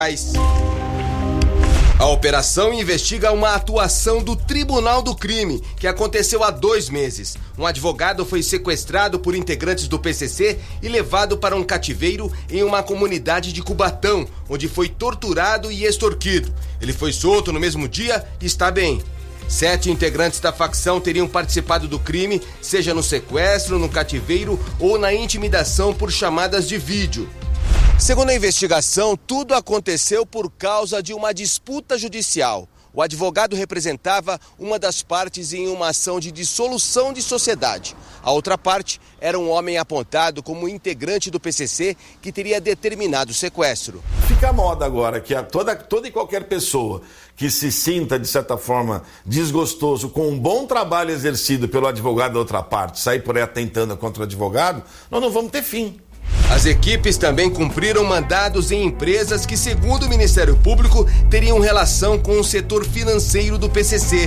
A operação investiga uma atuação do Tribunal do Crime, que aconteceu há 2 meses. Um advogado foi sequestrado por integrantes do PCC e levado para um cativeiro em uma comunidade de Cubatão, onde foi torturado e extorquido. Ele foi solto no mesmo dia e está bem. 7 integrantes da facção teriam participado do crime, seja no sequestro, no cativeiro ou na intimidação por chamadas de vídeo. Segundo a investigação, tudo aconteceu por causa de uma disputa judicial. O advogado representava uma das partes em uma ação de dissolução de sociedade. A outra parte era um homem apontado como integrante do PCC que teria determinado o sequestro. Fica a moda agora que toda e qualquer pessoa que se sinta, de certa forma, desgostoso com um bom trabalho exercido pelo advogado da outra parte, sair por aí atentando contra o advogado, nós não vamos ter fim. As equipes também cumpriram mandados em empresas que, segundo o Ministério Público, teriam relação com o setor financeiro do PCC.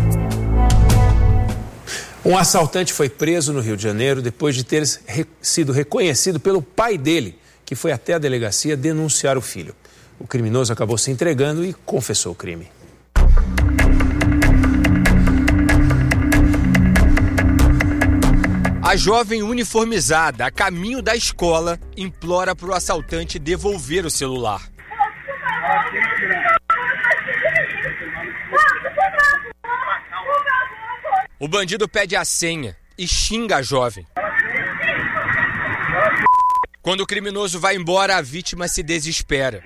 Um assaltante foi preso no Rio de Janeiro depois de ter sido reconhecido pelo pai dele, que foi até a delegacia denunciar o filho. O criminoso acabou se entregando e confessou o crime. A jovem uniformizada, a caminho da escola, implora para o assaltante devolver o celular. O bandido pede a senha e xinga a jovem. Quando o criminoso vai embora, a vítima se desespera.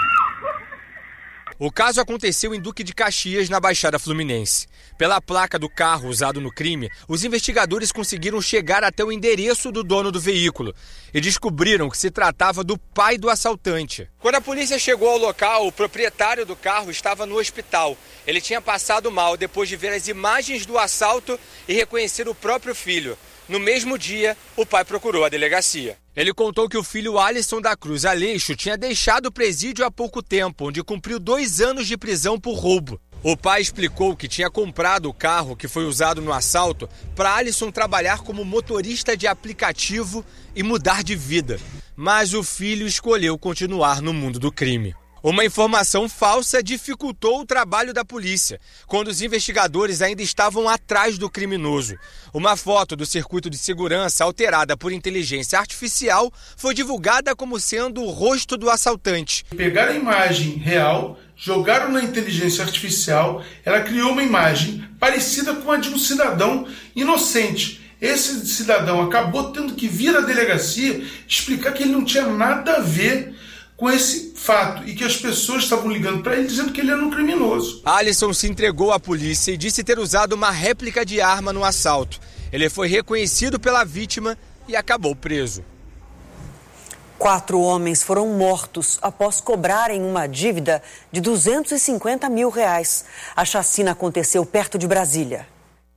O caso aconteceu em Duque de Caxias, na Baixada Fluminense. Pela placa do carro usado no crime, os investigadores conseguiram chegar até o endereço do dono do veículo e descobriram que se tratava do pai do assaltante. Quando a polícia chegou ao local, o proprietário do carro estava no hospital. Ele tinha passado mal depois de ver as imagens do assalto e reconhecer o próprio filho. No mesmo dia, o pai procurou a delegacia. Ele contou que o filho Alisson da Cruz Aleixo tinha deixado o presídio há pouco tempo, onde cumpriu 2 anos de prisão por roubo. O pai explicou que tinha comprado o carro que foi usado no assalto para Alisson trabalhar como motorista de aplicativo e mudar de vida. Mas o filho escolheu continuar no mundo do crime. Uma informação falsa dificultou o trabalho da polícia, quando os investigadores ainda estavam atrás do criminoso. Uma foto do circuito de segurança alterada por inteligência artificial foi divulgada como sendo o rosto do assaltante. Pegaram a imagem real, jogaram na inteligência artificial, ela criou uma imagem parecida com a de um cidadão inocente. Esse cidadão acabou tendo que vir à delegacia explicar que ele não tinha nada a ver com esse fato e que as pessoas estavam ligando para ele dizendo que ele era um criminoso. Alisson se entregou à polícia e disse ter usado uma réplica de arma no assalto. Ele foi reconhecido pela vítima e acabou preso. 4 homens foram mortos após cobrarem uma dívida de R$250 mil. A chacina aconteceu perto de Brasília.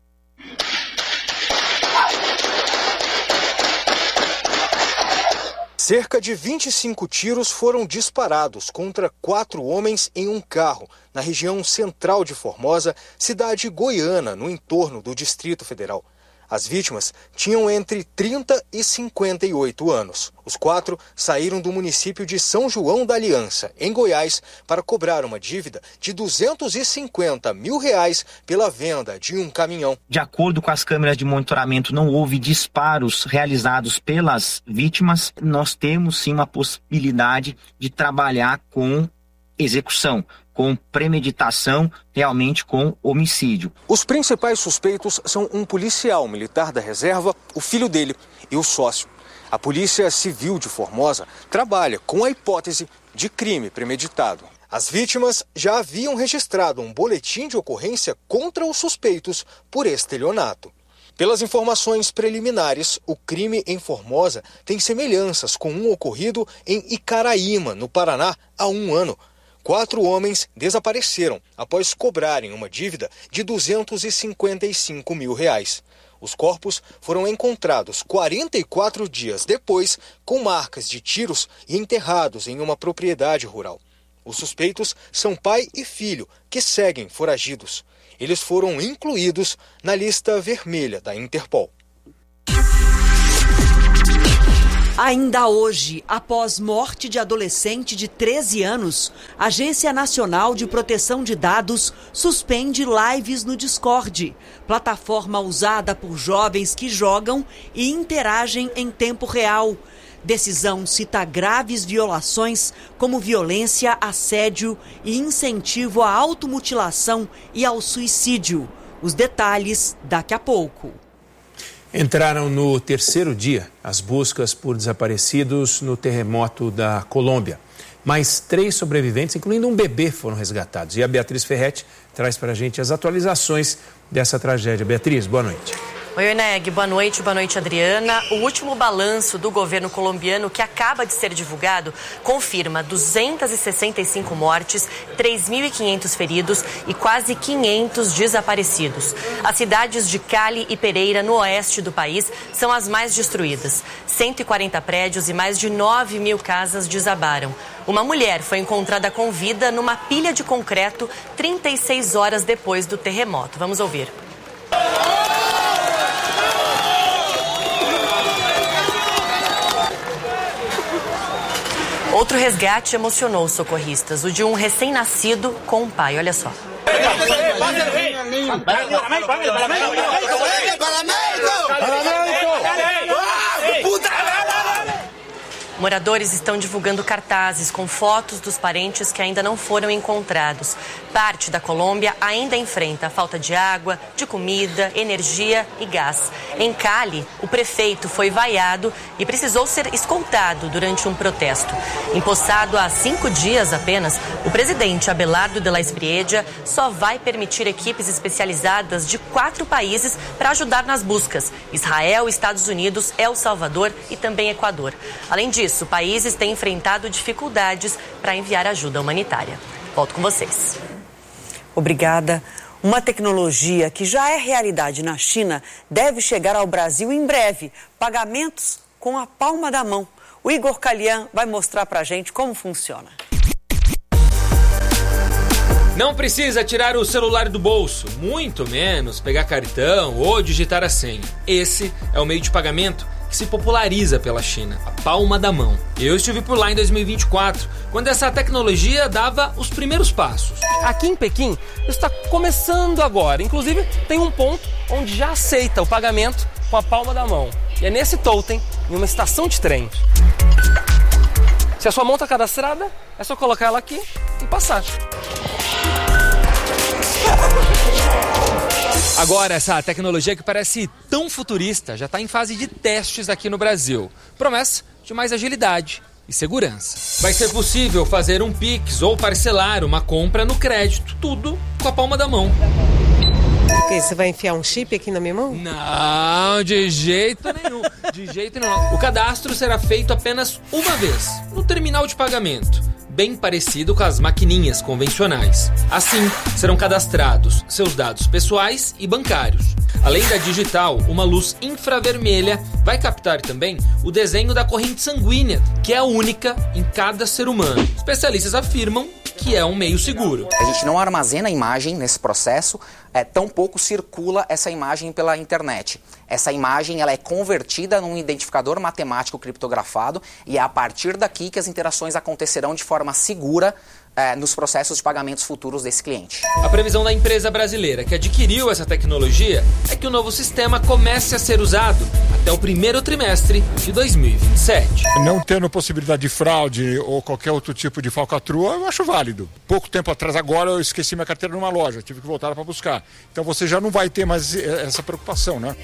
Cerca de 25 tiros foram disparados contra 4 homens em um carro, na região central de Formosa, cidade goiana, no entorno do Distrito Federal. As vítimas tinham entre 30 e 58 anos. Os 4 saíram do município de São João da Aliança, em Goiás, para cobrar uma dívida de R$250 mil pela venda de um caminhão. De acordo com as câmeras de monitoramento, não houve disparos realizados pelas vítimas. Nós temos sim uma possibilidade de trabalhar com execução, com premeditação, realmente com homicídio. Os principais suspeitos são um policial militar da reserva, o filho dele e o sócio. A Polícia Civil de Formosa trabalha com a hipótese de crime premeditado. As vítimas já haviam registrado um boletim de ocorrência contra os suspeitos por estelionato. Pelas informações preliminares, o crime em Formosa tem semelhanças com um ocorrido em Icaraíma, no Paraná, há 1 ano. 4 homens desapareceram após cobrarem uma dívida de R$255 mil. Os corpos foram encontrados 44 dias depois, com marcas de tiros e enterrados em uma propriedade rural. Os suspeitos são pai e filho, que seguem foragidos. Eles foram incluídos na lista vermelha da Interpol. Ainda hoje, após morte de adolescente de 13 anos, a Agência Nacional de Proteção de Dados suspende lives no Discord, plataforma usada por jovens que jogam e interagem em tempo real. Decisão cita graves violações como violência, assédio e incentivo à automutilação e ao suicídio. Os detalhes daqui a pouco. Entraram no terceiro dia as buscas por desaparecidos no terremoto da Colômbia. Mais 3 sobreviventes, incluindo um bebê, foram resgatados. E a Beatriz Ferretti traz para a gente as atualizações dessa tragédia. Beatriz, boa noite. Oi, Oneg, boa noite, Adriana. O último balanço do governo colombiano que acaba de ser divulgado confirma 265 mortes, 3.500 feridos e quase 500 desaparecidos. As cidades de Cali e Pereira, no oeste do país, são as mais destruídas. 140 prédios e mais de 9.000 casas desabaram. Uma mulher foi encontrada com vida numa pilha de concreto 36 horas depois do terremoto. Vamos ouvir. Outro resgate emocionou os socorristas, o de um recém-nascido com um pai. Olha só. Moradores estão divulgando cartazes com fotos dos parentes que ainda não foram encontrados. Parte da Colômbia ainda enfrenta a falta de água, de comida, energia e gás. Em Cali, o prefeito foi vaiado e precisou ser escoltado durante um protesto. Empossado há 5 dias apenas, o presidente Abelardo de la Espriella só vai permitir equipes especializadas de 4 países para ajudar nas buscas: Israel, Estados Unidos, El Salvador e também Equador. Além disso, países têm enfrentado dificuldades para enviar ajuda humanitária. Volto com vocês. Obrigada. Uma tecnologia que já é realidade na China deve chegar ao Brasil em breve. Pagamentos com a palma da mão. O Igor Calian vai mostrar para a gente como funciona. Não precisa tirar o celular do bolso, muito menos pegar cartão ou digitar a senha. Esse é o meio de pagamento que se populariza pela China, a palma da mão. Eu estive por lá em 2024, quando essa tecnologia dava os primeiros passos. Aqui em Pequim, isso está começando agora. Inclusive, tem um ponto onde já aceita o pagamento com a palma da mão. E é nesse totem, em uma estação de trem. Se a sua mão está cadastrada, é só colocar ela aqui e passar. Agora, essa tecnologia que parece tão futurista já está em fase de testes aqui no Brasil. Promessa de mais agilidade e segurança. Vai ser possível fazer um Pix ou parcelar uma compra no crédito, tudo com a palma da mão. Você vai enfiar um chip aqui na minha mão? Não, de jeito nenhum. De jeito nenhum. O cadastro será feito apenas uma vez, no terminal de pagamento, bem parecido com as maquininhas convencionais. Assim, serão cadastrados seus dados pessoais e bancários. Além da digital, uma luz infravermelha vai captar também o desenho da corrente sanguínea, que é a única em cada ser humano. Especialistas afirmam que é um meio seguro. A gente não armazena a imagem nesse processo, tampouco circula essa imagem pela internet. Essa imagem ela é convertida num identificador matemático criptografado e é a partir daqui que as interações acontecerão de forma segura nos processos de pagamentos futuros desse cliente. A previsão da empresa brasileira que adquiriu essa tecnologia é que o novo sistema comece a ser usado até o primeiro trimestre de 2027. Não tendo possibilidade de fraude ou qualquer outro tipo de falcatrua, eu acho válido. Pouco tempo atrás, agora, eu esqueci minha carteira numa loja, tive que voltar para buscar. Então você já não vai ter mais essa preocupação, né?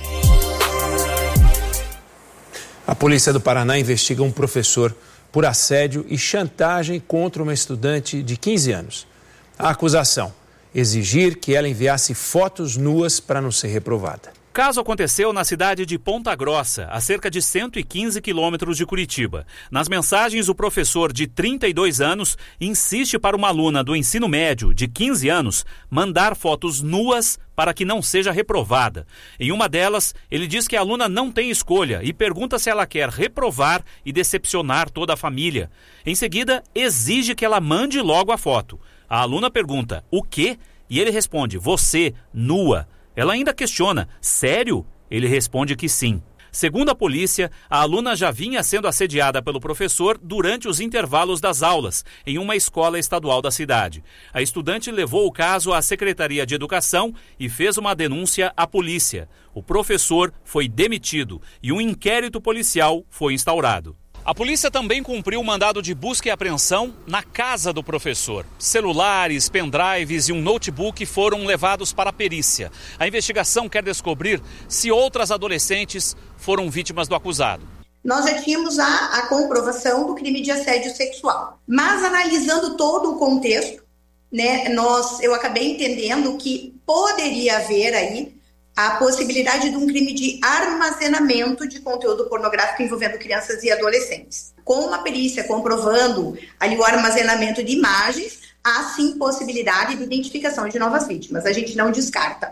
A polícia do Paraná investiga um professor por assédio e chantagem contra uma estudante de 15 anos. A acusação: exigir que ela enviasse fotos nuas para não ser reprovada. O caso aconteceu na cidade de Ponta Grossa, a cerca de 115 quilômetros de Curitiba. Nas mensagens, o professor de 32 anos insiste para uma aluna do ensino médio de 15 anos mandar fotos nuas para que não seja reprovada. Em uma delas, ele diz que a aluna não tem escolha e pergunta se ela quer reprovar e decepcionar toda a família. Em seguida, exige que ela mande logo a foto. A aluna pergunta: o quê? E ele responde: você, nua. Ela ainda questiona: sério? Ele responde que sim. Segundo a polícia, a aluna já vinha sendo assediada pelo professor durante os intervalos das aulas, em uma escola estadual da cidade. A estudante levou o caso à Secretaria de Educação e fez uma denúncia à polícia. O professor foi demitido e um inquérito policial foi instaurado. A polícia também cumpriu o mandado de busca e apreensão na casa do professor. Celulares, pendrives e um notebook foram levados para a perícia. A investigação quer descobrir se outras adolescentes foram vítimas do acusado. Nós já tínhamos a comprovação do crime de assédio sexual. Mas analisando todo o contexto, né, eu acabei entendendo que poderia haver aí a possibilidade de um crime de armazenamento de conteúdo pornográfico envolvendo crianças e adolescentes. Com uma perícia comprovando ali o armazenamento de imagens, há sim possibilidade de identificação de novas vítimas. A gente não descarta.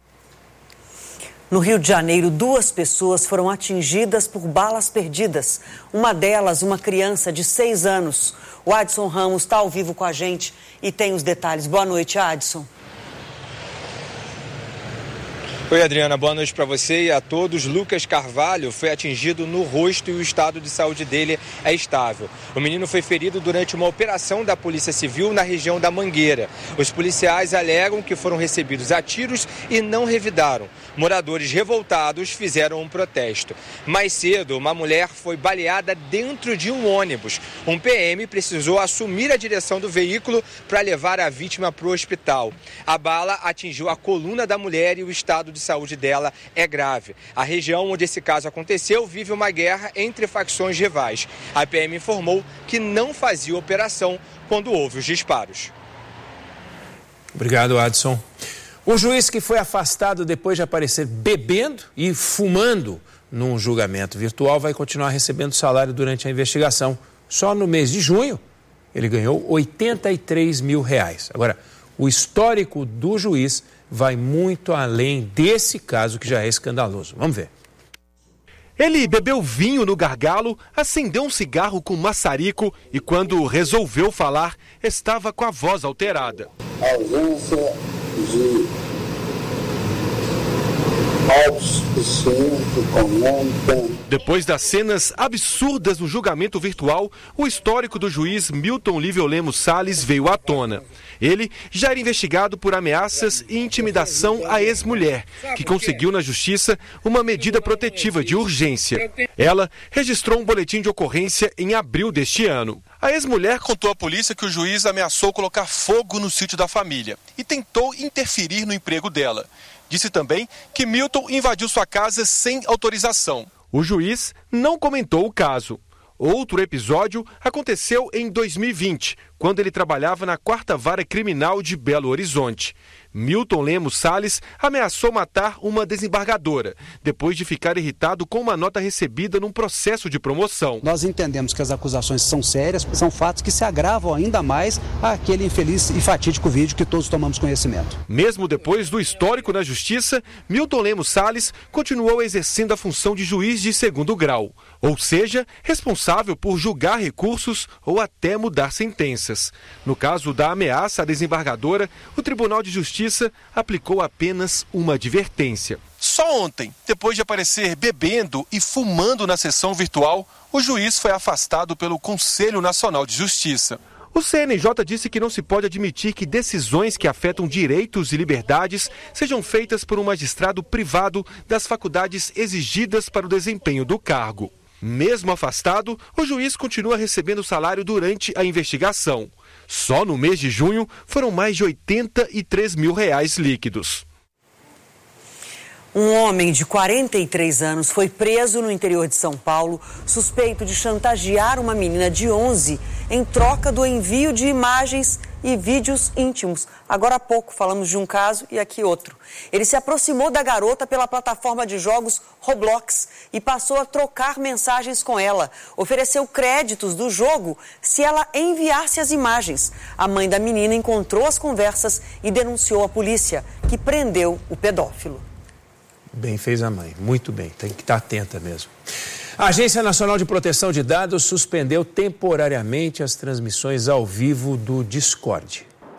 No Rio de Janeiro, 2 pessoas foram atingidas por balas perdidas. Uma delas, uma criança de 6 anos. O Adson Ramos está ao vivo com a gente e tem os detalhes. Boa noite, Adson. Oi, Adriana, boa noite para você e a todos. Lucas Carvalho foi atingido no rosto e o estado de saúde dele é estável. O menino foi ferido durante uma operação da Polícia Civil na região da Mangueira. Os policiais alegam que foram recebidos a tiros e não revidaram. Moradores revoltados fizeram um protesto. Mais cedo, uma mulher foi baleada dentro de um ônibus. Um PM precisou assumir a direção do veículo para levar a vítima para o hospital. A bala atingiu a coluna da mulher e o estado de saúde dela é grave. A região onde esse caso aconteceu vive uma guerra entre facções rivais. A PM informou que não fazia operação quando houve os disparos. Obrigado, Adson. O juiz que foi afastado depois de aparecer bebendo e fumando num julgamento virtual vai continuar recebendo salário durante a investigação. Só no mês de junho ele ganhou R$83 mil. Agora, o histórico do juiz vai muito além desse caso que já é escandaloso. Vamos ver. Ele bebeu vinho no gargalo, acendeu um cigarro com maçarico e quando resolveu falar, estava com a voz alterada. A ausência de autossuficiente comenta. Depois das cenas absurdas no julgamento virtual, o histórico do juiz Milton Lívio Lemos Salles veio à tona. Ele já era investigado por ameaças e intimidação à ex-mulher, que conseguiu na justiça uma medida protetiva de urgência. Ela registrou um boletim de ocorrência em abril deste ano. A ex-mulher contou à polícia que o juiz ameaçou colocar fogo no sítio da família e tentou interferir no emprego dela. Disse também que Milton invadiu sua casa sem autorização. O juiz não comentou o caso. Outro episódio aconteceu em 2020, quando ele trabalhava na 4ª Vara Criminal de Belo Horizonte. Milton Lemos Salles ameaçou matar uma desembargadora, depois de ficar irritado com uma nota recebida num processo de promoção. Nós entendemos que as acusações são sérias, são fatos que se agravam ainda mais àquele infeliz e fatídico vídeo que todos tomamos conhecimento. Mesmo depois do histórico na justiça, Milton Lemos Salles continuou exercendo a função de juiz de 2º grau, ou seja, responsável por julgar recursos ou até mudar sentenças. No caso da ameaça à desembargadora, o Tribunal de Justiça aplicou apenas uma advertência. Só ontem, depois de aparecer bebendo e fumando na sessão virtual, o juiz foi afastado pelo Conselho Nacional de Justiça. O CNJ disse que não se pode admitir que decisões que afetam direitos e liberdades sejam feitas por um magistrado privado das faculdades exigidas para o desempenho do cargo. Mesmo afastado, o juiz continua recebendo salário durante a investigação. Só no mês de junho foram mais de R$83 mil líquidos. Um homem de 43 anos foi preso no interior de São Paulo, suspeito de chantagear uma menina de 11 em troca do envio de imagens e vídeos íntimos. Agora há pouco falamos de um caso e aqui outro. Ele se aproximou da garota pela plataforma de jogos Roblox e passou a trocar mensagens com ela. Ofereceu créditos do jogo se ela enviasse as imagens. A mãe da menina encontrou as conversas e denunciou a polícia, que prendeu o pedófilo. Bem fez a mãe, muito bem, tem que estar atenta mesmo. A Agência Nacional de Proteção de Dados suspendeu temporariamente as transmissões ao vivo do Discord.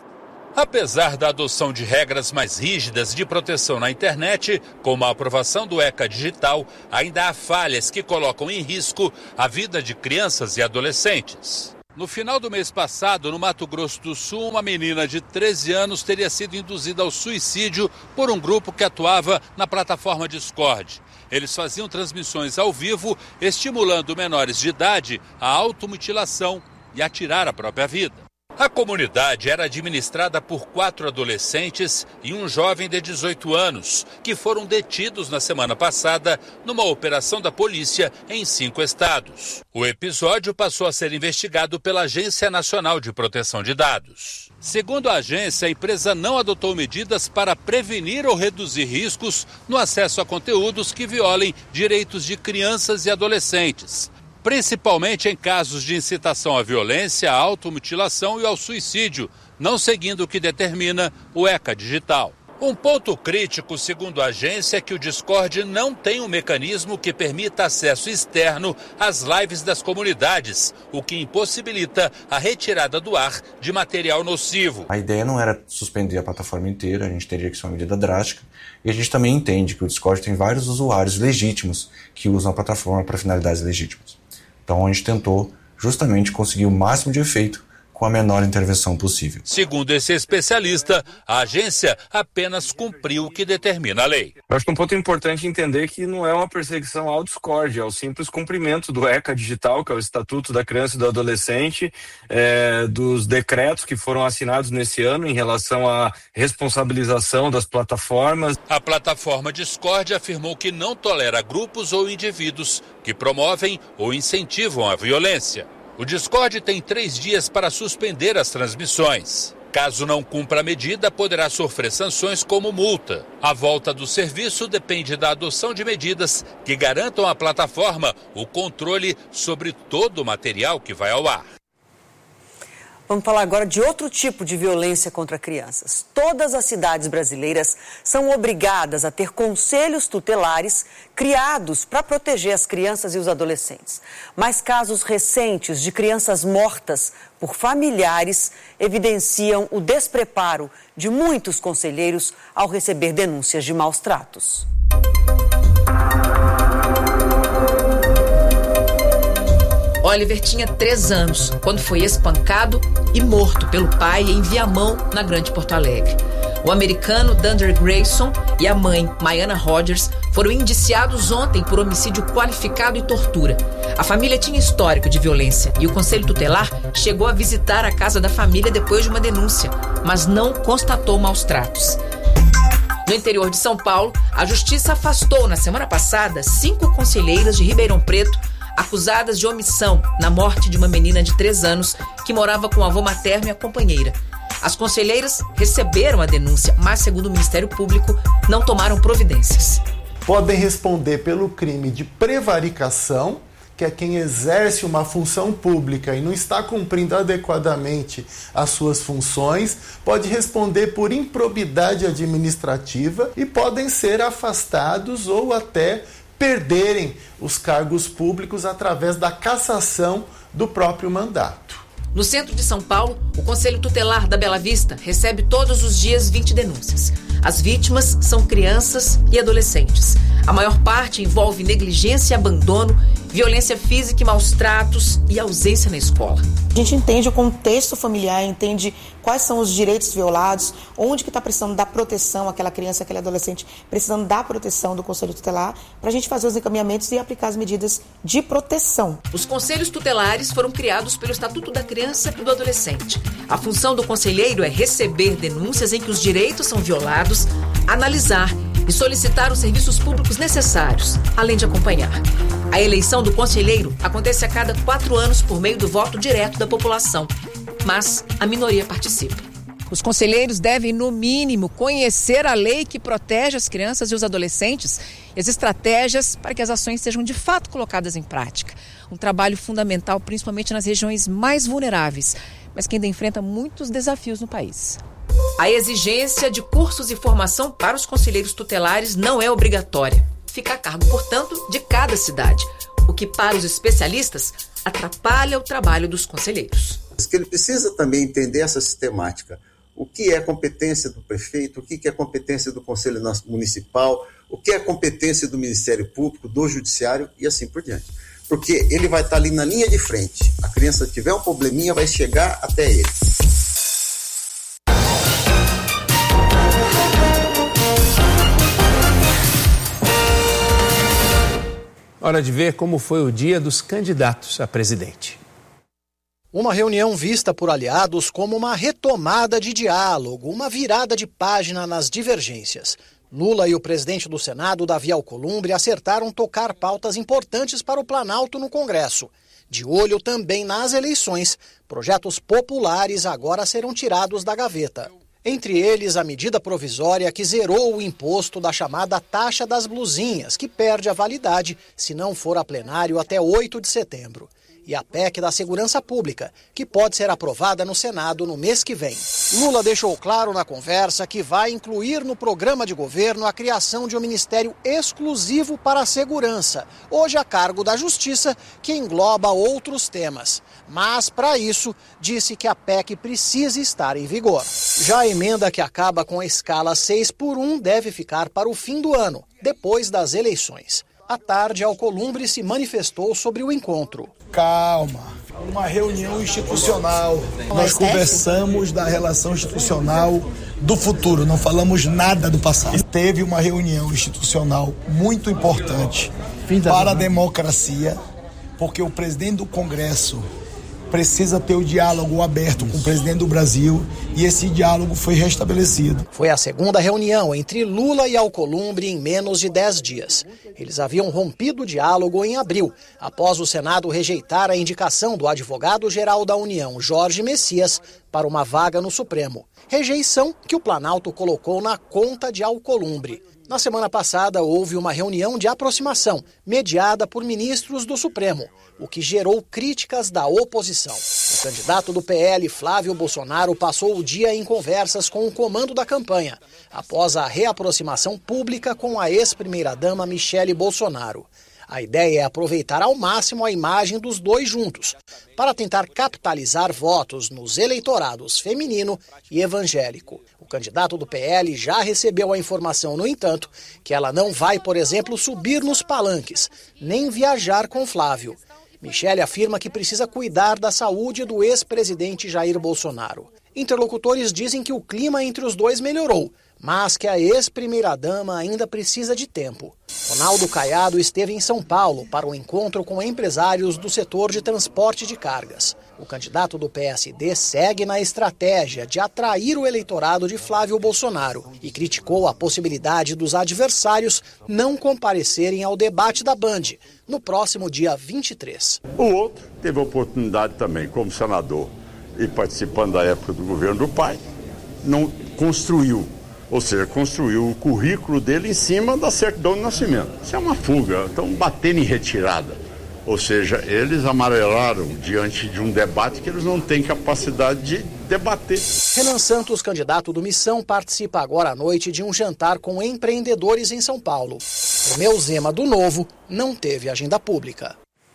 Apesar da adoção de regras mais rígidas de proteção na internet, como a aprovação do ECA digital, ainda há falhas que colocam em risco a vida de crianças e adolescentes. No final do mês passado, no Mato Grosso do Sul, uma menina de 13 anos teria sido induzida ao suicídio por um grupo que atuava na plataforma Discord. Eles faziam transmissões ao vivo, estimulando menores de idade à automutilação e a tirar a própria vida. A comunidade era administrada por 4 adolescentes e um jovem de 18 anos, que foram detidos na semana passada numa operação da polícia em 5 estados. O episódio passou a ser investigado pela Agência Nacional de Proteção de Dados. Segundo a agência, a empresa não adotou medidas para prevenir ou reduzir riscos no acesso a conteúdos que violem direitos de crianças e adolescentes, principalmente em casos de incitação à violência, à automutilação e ao suicídio, não seguindo o que determina o ECA digital. Um ponto crítico, segundo a agência, é que o Discord não tem um mecanismo que permita acesso externo às lives das comunidades, o que impossibilita a retirada do ar de material nocivo. A ideia não era suspender a plataforma inteira, a gente teria que ser uma medida drástica, e a gente também entende que o Discord tem vários usuários legítimos que usam a plataforma para finalidades legítimas. Então a gente tentou justamente conseguir o máximo de efeito com a menor intervenção possível. Segundo esse especialista, a agência apenas cumpriu o que determina a lei. Eu acho que um ponto importante entender que não é uma perseguição ao Discord, é o simples cumprimento do ECA digital, que é o Estatuto da Criança e do Adolescente, dos decretos que foram assinados nesse ano em relação à responsabilização das plataformas. A plataforma Discord afirmou que não tolera grupos ou indivíduos que promovem ou incentivam a violência. O Discord tem 3 dias para suspender as transmissões. Caso não cumpra a medida, poderá sofrer sanções como multa. A volta do serviço depende da adoção de medidas que garantam à plataforma o controle sobre todo o material que vai ao ar. Vamos falar agora de outro tipo de violência contra crianças. Todas as cidades brasileiras são obrigadas a ter conselhos tutelares criados para proteger as crianças e os adolescentes. Mas casos recentes de crianças mortas por familiares evidenciam o despreparo de muitos conselheiros ao receber denúncias de maus tratos. Oliver tinha 3 anos quando foi espancado e morto pelo pai em Viamão, na Grande Porto Alegre. O americano Dunder Grayson e a mãe, Maiana Rogers, foram indiciados ontem por homicídio qualificado e tortura. A família tinha histórico de violência e o Conselho Tutelar chegou a visitar a casa da família depois de uma denúncia, mas não constatou maus tratos. No interior de São Paulo, a Justiça afastou na semana passada 5 conselheiras de Ribeirão Preto acusadas de omissão na morte de uma menina de 3 anos que morava com o avô materno e a companheira. As conselheiras receberam a denúncia, mas, segundo o Ministério Público, não tomaram providências. Podem responder pelo crime de prevaricação, que é quem exerce uma função pública e não está cumprindo adequadamente as suas funções, pode responder por improbidade administrativa e podem ser afastados ou até perderem os cargos públicos através da cassação do próprio mandato. No centro de São Paulo, o Conselho Tutelar da Bela Vista recebe todos os dias 20 denúncias. As vítimas são crianças e adolescentes. A maior parte envolve negligência e abandono, violência física e maus tratos e ausência na escola. A gente entende o contexto familiar, entende quais são os direitos violados, onde que está precisando da proteção, aquela criança, aquele adolescente precisando da proteção do Conselho Tutelar, para a gente fazer os encaminhamentos e aplicar as medidas de proteção. Os conselhos tutelares foram criados pelo Estatuto da Criança e do Adolescente. A função do conselheiro é receber denúncias em que os direitos são violados, analisar e solicitar os serviços públicos necessários, além de acompanhar. A eleição do conselheiro acontece a cada 4 anos por meio do voto direto da população, mas a minoria participa. Os conselheiros devem, no mínimo, conhecer a lei que protege as crianças e os adolescentes e as estratégias para que as ações sejam de fato colocadas em prática. Um trabalho fundamental, principalmente nas regiões mais vulneráveis, mas que ainda enfrenta muitos desafios no país. A exigência de cursos e formação para os conselheiros tutelares não é obrigatória. Fica a cargo, portanto, de cada cidade, o que, para os especialistas, atrapalha o trabalho dos conselheiros. Ele precisa também entender essa sistemática. o que é competência do prefeito, o que é competência do Conselho Municipal, o que é competência do Ministério Público, do Judiciário e assim por diante. Porque ele vai estar ali na linha de frente. A criança que tiver um probleminha vai chegar até ele. Hora de ver como foi o dia dos candidatos a presidente. Uma reunião vista por aliados como uma retomada de diálogo, uma virada de página nas divergências. Lula e o presidente do Senado, Davi Alcolumbre, acertaram tocar pautas importantes para o Planalto no Congresso. De olho também nas eleições, projetos populares agora serão tirados da gaveta. Entre eles, a medida provisória que zerou o imposto da chamada taxa das blusinhas, que perde a validade se não for a plenário até 8 de setembro. E a PEC da Segurança Pública, que pode ser aprovada no Senado no mês que vem. Lula deixou claro na conversa que vai incluir no programa de governo a criação de um ministério exclusivo para a segurança, hoje a cargo da Justiça, que engloba outros temas. Mas, para isso, disse que a PEC precisa estar em vigor. Já a emenda que acaba com a escala 6x1 deve ficar para o fim do ano, depois das eleições. À tarde, Alcolumbre se manifestou sobre o encontro. Calma, uma reunião institucional. Nós conversamos da relação institucional do futuro, não falamos nada do passado. Teve uma reunião institucional muito importante para a democracia, porque o presidente do Congresso precisa ter o diálogo aberto com o presidente do Brasil e esse diálogo foi restabelecido. Foi a segunda reunião entre Lula e Alcolumbre em menos de 10 dias. Eles haviam rompido o diálogo em abril, após o Senado rejeitar a indicação do advogado-geral da União, Jorge Messias, para uma vaga no Supremo. Rejeição que o Planalto colocou na conta de Alcolumbre. Na semana passada, houve uma reunião de aproximação, mediada por ministros do Supremo, o que gerou críticas da oposição. O candidato do PL, Flávio Bolsonaro, passou o dia em conversas com o comando da campanha, após a reaproximação pública com a ex-primeira-dama Michele Bolsonaro. A ideia é aproveitar ao máximo a imagem dos dois juntos, para tentar capitalizar votos nos eleitorados feminino e evangélico. O candidato do PL já recebeu a informação, no entanto, que ela não vai, por exemplo, subir nos palanques, nem viajar com Flávio. Michele afirma que precisa cuidar da saúde do ex-presidente Jair Bolsonaro. Interlocutores dizem que o clima entre os dois melhorou, mas que a ex-primeira-dama ainda precisa de tempo. Ronaldo Caiado esteve em São Paulo para um encontro com empresários do setor de transporte de cargas. O candidato do PSD segue na estratégia de atrair o eleitorado de Flávio Bolsonaro e criticou a possibilidade dos adversários não comparecerem ao debate da Band no próximo dia 23. O outro teve a oportunidade também, como senador e participando da época do governo do pai, não construiu. Ou seja, construiu o currículo dele em cima da certidão de nascimento. Isso é uma fuga, estão batendo em retirada. Ou seja, eles amarelaram diante de um debate que eles não têm capacidade de debater. Renan Santos, candidato do Missão, participa agora à noite de um jantar com empreendedores em São Paulo. Romeu Zema, do Novo, não teve agenda pública.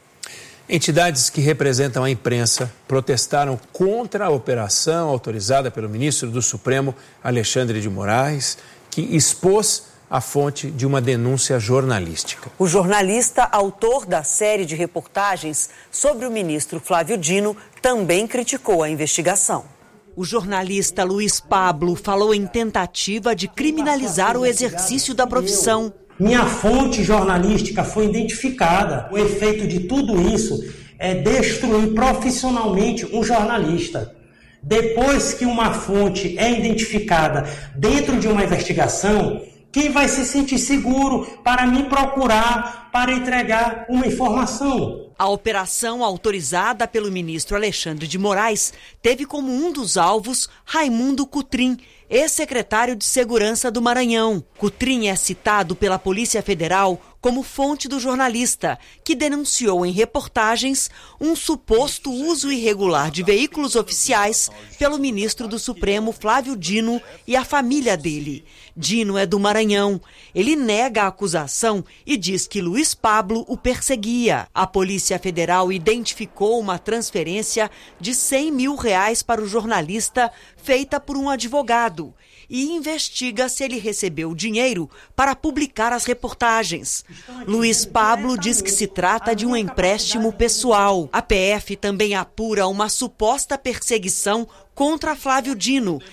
Entidades que representam a imprensa protestaram contra a operação autorizada pelo ministro do Supremo, Alexandre de Moraes, que expôs a fonte de uma denúncia jornalística. O jornalista, autor da série de reportagens sobre o ministro Flávio Dino, também criticou a investigação. O jornalista Luiz Pablo falou em tentativa de criminalizar o exercício da profissão. Minha fonte jornalística foi identificada. O efeito de tudo isso é destruir profissionalmente um jornalista. Depois que uma fonte é identificada dentro de uma investigação, quem vai se sentir seguro para me procurar, para entregar uma informação? A operação autorizada pelo ministro Alexandre de Moraes teve como um dos alvos Raimundo Cutrim, ex-secretário de Segurança do Maranhão. Cutrim é citado pela Polícia Federal como fonte do jornalista, que denunciou em reportagens um suposto uso irregular de veículos oficiais pelo ministro do Supremo, Flávio Dino, e a família dele. Dino é do Maranhão. Ele nega a acusação e diz que Luiz Pablo o perseguia. A Polícia Federal identificou uma transferência de R$100 mil para o jornalista, feita por um advogado, e investiga se ele recebeu dinheiro para publicar as reportagens. Luiz Pablo diz que se trata de um empréstimo pessoal. A PF também apura uma suposta perseguição contra Flávio Dino,